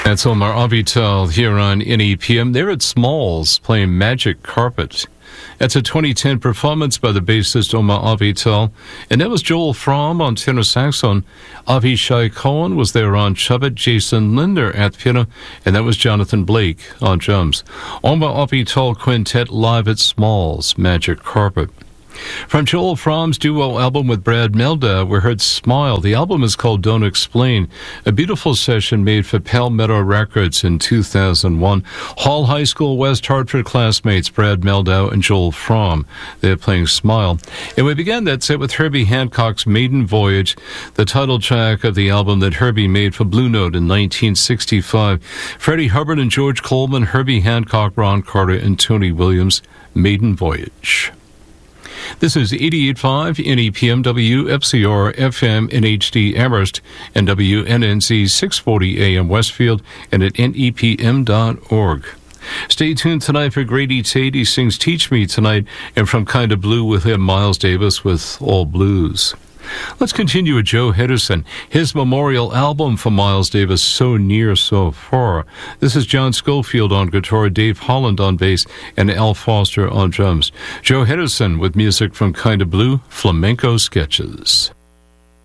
That's Omar Avital here on NEPM. They're at Smalls playing Magic Carpet. That's a 2010 performance by the bassist Omar Avital. And that was Joel Fromm on tenor saxophone. Avishai Cohen was there on trumpet, Jason Linder at piano, and that was Jonathan Blake on drums. Omar Avital Quintet live at Smalls, Magic Carpet. From Joel Fromm's duo album with Brad Melda, we heard Smile. The album is called Don't Explain, a beautiful session made for Palmetto Records in 2001. Hall High School West Hartford classmates Brad Meldau and Joel Fromm. They're playing Smile. And we began that set with Herbie Hancock's Maiden Voyage, the title track of the album that Herbie made for Blue Note in 1965. Freddie Hubbard and George Coleman, Herbie Hancock, Ron Carter, and Tony Williams, Maiden Voyage. This is 88.5 NEPM WFCR FM in HD Amherst and WNNC 640 AM Westfield and at NEPM.org. Stay tuned tonight for Grady Tate. He sings Teach Me tonight, and from Kinda Blue with him, Miles Davis with All Blues. Let's continue with Joe Henderson. His memorial album for Miles Davis, So Near, So Far. This is John Schofield on guitar, Dave Holland on bass, and Al Foster on drums. Joe Henderson with music from Kinda Blue, Flamenco Sketches.